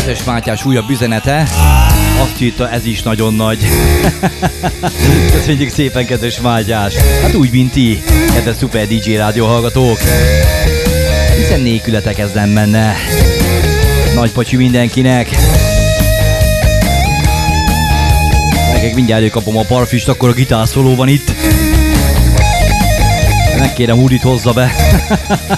Kedves Mátyás újabb üzenete. Azt írta, ez is nagyon nagy. Köszönjük szépen, kedves Mátyás. Hát úgy, mint ti, kedves Super DJ rádió hallgatók. Hiszen nélkületek ez nem menne. Nagy pacsi mindenkinek. Nekek mindjárt előkapom a parfist, akkor a gitárszóló van itt. Megkérem, Udit hozza be.